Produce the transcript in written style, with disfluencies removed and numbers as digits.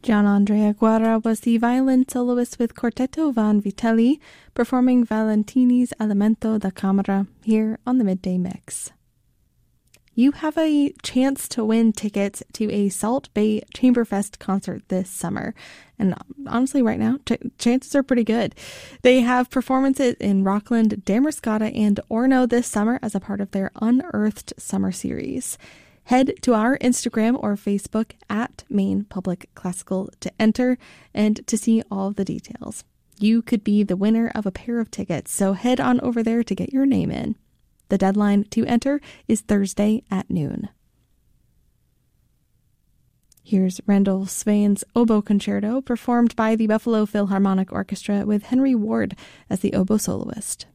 Gian Andrea Guerra was the violin soloist with Quartetto Van Vitelli, performing Valentini's Elemento da Camera here on the Midday Mix. You have a chance to win tickets to a Salt Bay Chamberfest concert this summer. And honestly, right now, chances are pretty good. They have performances in Rockland, Damascotta, and Orono this summer as a part of their Unearthed Summer Series. Head to our Instagram or Facebook at Maine Public Classical to enter and to see all the details. You could be the winner of a pair of tickets, so head on over there to get your name in. The deadline to enter is Thursday at noon. Here's Randall Swain's Oboe Concerto, performed by the Buffalo Philharmonic Orchestra with Henry Ward as the oboe soloist.